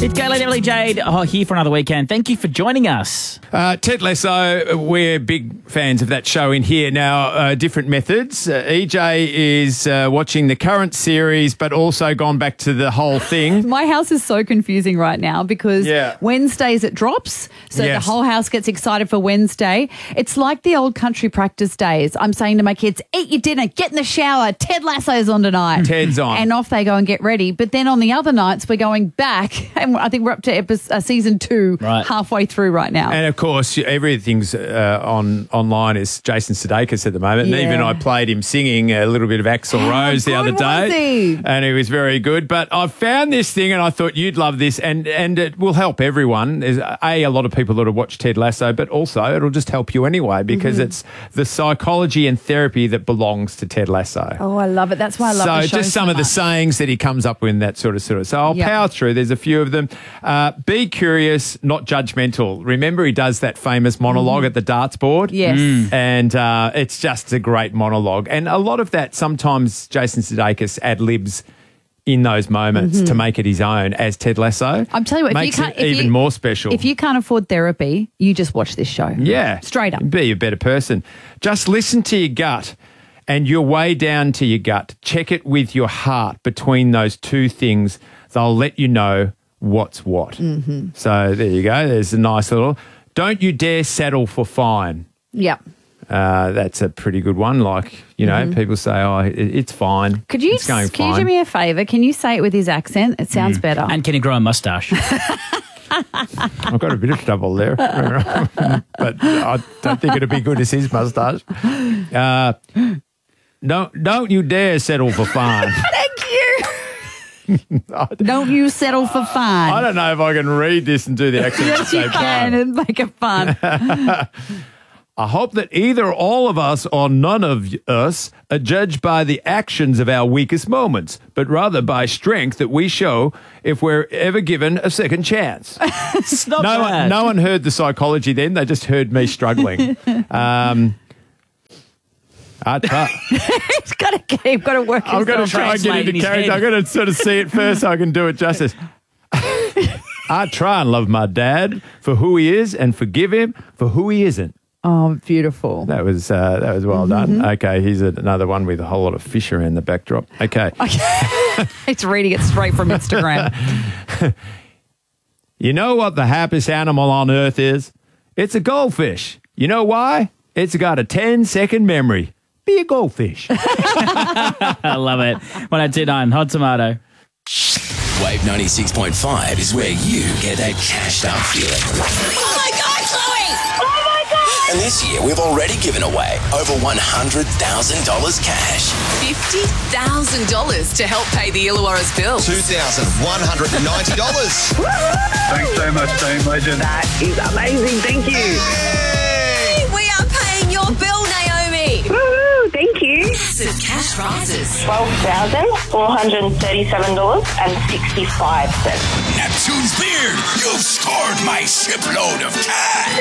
It's Gayleen, Emily, Jade here for another weekend. Thank you for joining us. Ted Lasso, we're big fans of that show in here. Now, different methods. EJ is watching the current series, but also gone back to the whole thing. My house is so confusing right now because Wednesdays it drops, so the whole house gets excited for Wednesday. It's like the old country practice days. I'm saying to my kids, eat your dinner, get in the shower, Ted Lasso's on tonight. Ted's on. And off they go and get ready. But then on the other nights, we're going back, and I think we're up to season 2, halfway through right now. And of course, everything's online is Jason Sudeikis at the moment. And even I played him singing a little bit of Axl Rose the other day. And he was very good. But I found this thing and I thought you'd love this and it will help everyone. There's a lot of people that have watched Ted Lasso, but also it'll just help you anyway because it's the psychology and therapy that belongs to Ted Lasso. Oh, I love it. That's why I love the show just some of the sayings that he comes up with in that sort of. So I'll power through. There's a few of them. Be curious, not judgmental. Remember, he does that famous monologue at the darts board? Yes. And it's just a great monologue. And a lot of that, sometimes Jason Sudeikis ad-libs in those moments to make it his own as Ted Lasso. I'm telling you what, makes it even more special. If you can't afford therapy, you just watch this show. Yeah. Straight up. Be a better person. Just listen to your gut and your way down to your gut. Check it with your heart between those two things. They'll let you know what's what. So there you go. There's a nice little... Don't you dare settle for fine. Yeah. That's a pretty good one. Like, you know, people say, oh, it's fine. Could you, it's going can you fine. do me a favour? Can you say it with his accent? It sounds better. And can he grow a moustache? I've got a bit of trouble there. But I don't think it'd be good as his moustache. Don't you dare settle for fine. Thank you. Don't you settle for fine. I don't know if I can read this and do the accent at the Yes, same you time. can and make it fun. I hope that either all of us or none of us are judged by the actions of our weakest moments, but rather by strength that we show if we're ever given a second chance. No one heard the psychology then. They just heard me struggling. He's got to work his I've got to try and get into character. I've got to sort of see it first so I can do it justice. I try and love my dad for who he is and forgive him for who he isn't. Oh, beautiful. That was well done. Okay, here's another one with a whole lot of fish around the backdrop. Okay. It's reading it straight from Instagram. You know what the happiest animal on earth is? It's a goldfish. You know why? It's got a 10-second memory. Be a goldfish. I love it. 102.9 Hot Tomato. Wave 96.5 is where you get that cashed up feeling. Oh my God, Chloe! Oh my God! And this year, we've already given away over $100,000 cash. $50,000 to help pay the Illawarra's bills. $2,190. Thanks so much, Team Legend. That is amazing. Thank you. Hey, we are paying your bill, Naomi. Woo, thank you. Massive cash prizes. $12,437.65. Neptune's beard, you've scored my shipload of cash.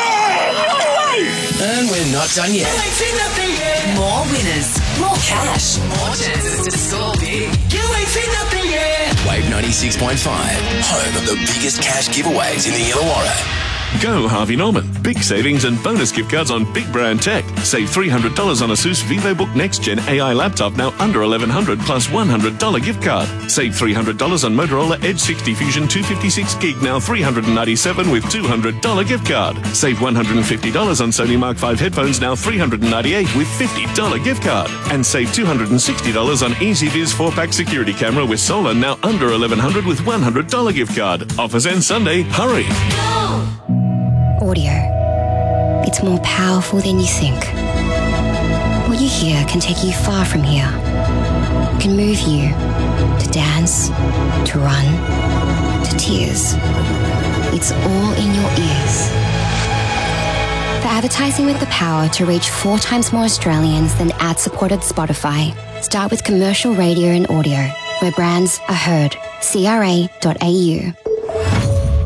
And we're not done yet. More winners, more cash, more chances to score big. You ain't seen nothing yet. Wave 96.5, home of the biggest cash giveaways in the Illawarra. Go Harvey Norman. Big savings and bonus gift cards on big brand tech. Save $300 on Asus VivoBook Next Gen AI laptop, now under $1,100 plus $100 gift card. Save $300 on Motorola Edge 60 Fusion 256 gig, now $397 with $200 gift card. Save $150 on Sony Mark 5 headphones, now $398 with $50 gift card. And save $260 on EasyViz 4-pack security camera with solar, now under $1,100 with $100 gift card. Offers end Sunday. Hurry. Audio. It's more powerful than you think. What you hear can take you far from here. It can move you to dance, to run, to tears. It's all in your ears. For advertising with the power to reach 4 times more Australians than ad-supported Spotify, start with commercial radio and audio, where brands are heard. CRA.au.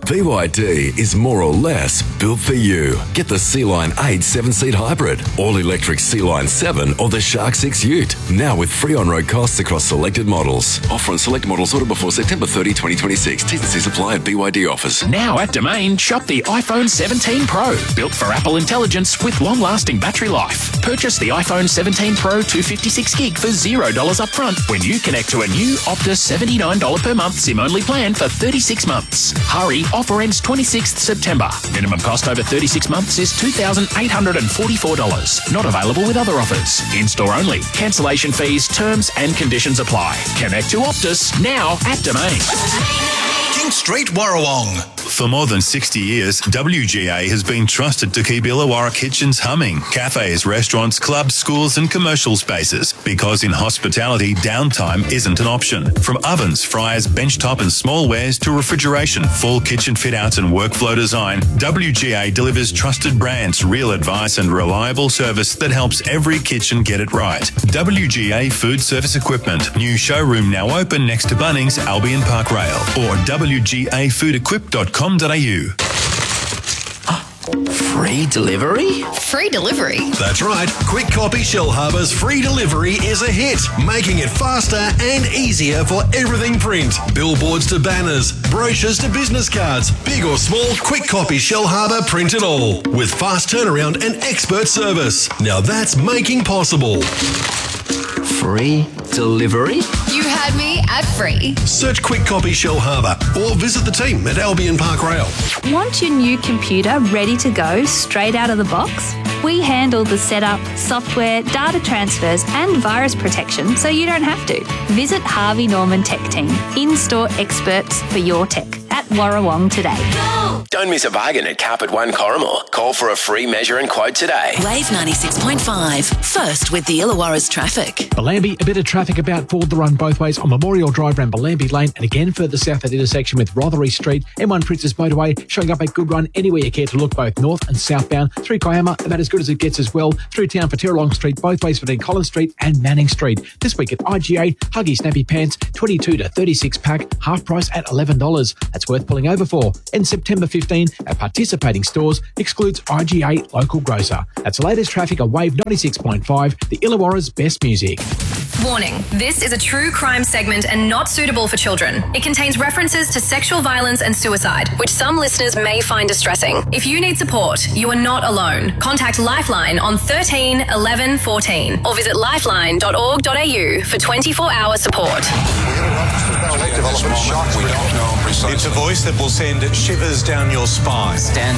BYD is more or less built for you. Get the Sea-Line 8 7-seat hybrid, all-electric Sea-Line 7 or the Shark 6 Ute. Now with free on-road costs across selected models. Offer on select models ordered before September 30, 2026. T's and C's apply at BYD offers. Now at Domain, shop the iPhone 17 Pro. Built for Apple intelligence with long-lasting battery life. Purchase the iPhone 17 Pro 256 gig for $0 upfront when you connect to a new Optus $79 per month SIM-only plan for 36 months. Hurry, offer ends 26th September. Minimum cost over 36 months is $2,844. Not available with other offers. In-store only. Cancellation fees, terms and conditions apply. Connect to Optus now at Domain. King Street, Warrawong. For more than 60 years, WGA has been trusted to keep Illawarra kitchens humming. Cafes, restaurants, clubs, schools and commercial spaces. Because in hospitality, downtime isn't an option. From ovens, fryers, benchtop and small wares to refrigeration, full kitchen fit-outs and workflow design, WGA delivers trusted brands, real advice and reliable service that helps every kitchen get it right. WGA Food Service Equipment. New showroom now open next to Bunnings, Albion Park Rail. Or wgafoodequip.com.au. Free delivery? Free delivery? That's right. Quick Copy Shellharbour's free delivery is a hit, making it faster and easier for everything print. Billboards to banners, brochures to business cards, big or small, Quick Copy Shellharbour print it all. With fast turnaround and expert service. Now that's making possible. Free delivery? You had me at free. Search Quick Copy Shellharbour or visit the team at Albion Park Rail. Want your new computer ready to go straight out of the box? We handle the setup, software, data transfers and virus protection so you don't have to. Visit Harvey Norman Tech Team, in-store experts for your tech at Warrawong today. Don't miss a bargain at Carpet One Corrimor. Call for a free measure and quote today. Wave 96.5. First with the Illawarra's traffic. Bellambi, a bit of traffic about for the run both ways on Memorial Drive around Bellambi Lane and again further south at intersection with Rothery Street. M1 Princess Motorway showing up a good run anywhere you care to look, both north and southbound. Through Kiama, about as good as it gets as well. Through town for Tiralong Street, both ways between Collins Street and Manning Street. This week at IGA, Huggy Snappy Pants, 22 to 36 pack, half price at $11. That's worth pulling over for. And September 15 at participating stores, excludes IGA local grocer. That's the latest traffic on Wave 96.5, the Illawarra's best music. Warning, this is a true crime segment and not suitable for children. It contains references to sexual violence and suicide, which some listeners may find distressing. If you need support, you are not alone. Contact Lifeline on 13 11 14 or visit lifeline.org.au for 24-hour support. It's a voice that will send shivers down your spine.